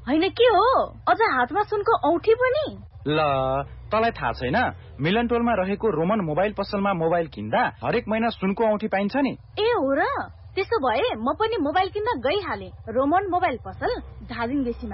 हैन के हो अझ हातमा सुनको औठी पनि ल तलाई थाहा छैन मिलन टोलमा रहेको रोमन मोबाइल पसलमा मोबाइल किन्दा हरेक महिना सुनको औठी पाइन्छ नि ए हो र त्यसो भए म पनि मोबाइल किन्न गइहाले रोमन मोबाइल पसल धादिङ बेसीमा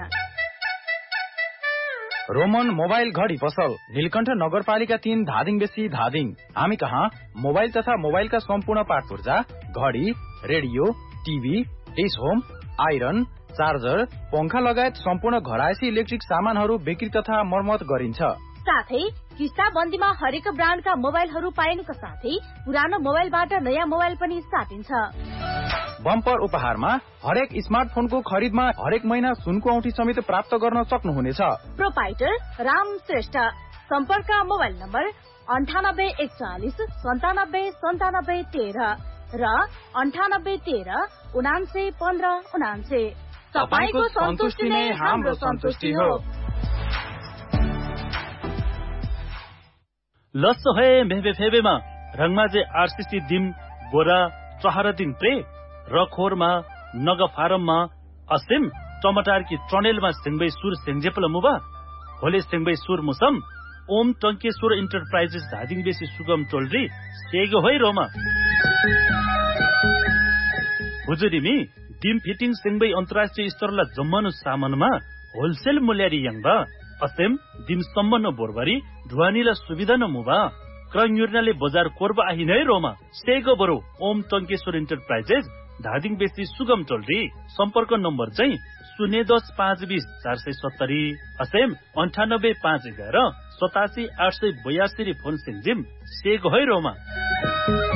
रोमन मोबाइल घडी पसल नीलकण्ठ नगरपालिका 3 धादिङ बेसी धादिङ हामी कहाँ मोबाइल तथा मोबाइलका सम्पूर्ण पार्ट पुर्जा घडी radio TV dish home iron charger पंखा लगायत सम्पूर्ण घरायसी इलेक्ट्रिक सामानहरू बिक्री तथा मर्मत गरिन्छ साथै किस्ता बन्दीमा हरेक ब्रान्डका मोबाइलहरू पाइनुका साथै पुरानो मोबाइलबाट नयाँ मोबाइल पनि साटिन्छ बम्पर उपहारमा हरेक स्मार्टफोनको खरिदमा हरेक महिना सुनको औठी समेत प्राप्त गर्न सक्नुहुनेछ प्रोपाइटर राम श्रेष्ठ सम्पर्क मोबाइल नम्बर 9841979713 र 9813991599 तपाईको सन्तुष्टि नै हाम्रो सन्तुष्टि हो लस्सो है मेहबे फेबेमा रंगमाजे आरसीसी दिम बोरा चहरा दिन प्रे रखोरमा नग फारममा असिम टमाटर की ट्रनेलमा सिंगबै सुर सेंजेपल मुबा होले सिंगबै सुर मुसम ओम टंकेश्वर इन्टरप्राइजेस धादिङ बेसी सुगम टोलरी सेगो होय रोमा हुजुरिमी दिम फिटिङ सिंगबै अन्तर्राष्ट्रिय स्तरला जम्मनु सामानमा होलसेल मूल्यरी यंगबा असेम दिम सम्मन बोरबारी ढुवानीला सुविधा न मुबा क्रन्युर्नाले बजार कोर्बा आहिनै रोमा सेगो बरो ओम टंकेश्वर इन्टरप्राइजेस धादिङ बेसी सुगम टोलरी सम्पर्क नम्बर चाहिँ 010-520-470 असेम 98-511-87-882 फोन सिंजिम सेगो है रोमा